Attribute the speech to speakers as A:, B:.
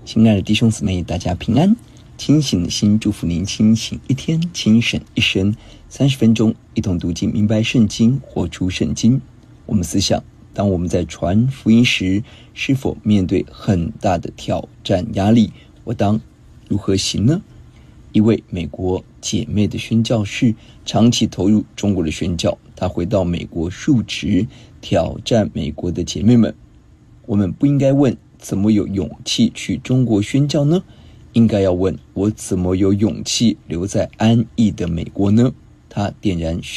A: 亲爱的弟兄姊妹，大家平安。清醒的心祝福您清醒一天，清省一生。30分钟一同读经，明白圣经，活出圣经。我们思想，当我们在传福音时，是否面对很大的挑战压力，我当如何行呢？一位美国姐妹的宣教士长期投入中国的宣教，她回到美国述职，挑战美国的姐妹们。我们不应该问怎么有勇气去中国宣教呢？应该要问我怎么有勇气留在安逸的美国呢？他点燃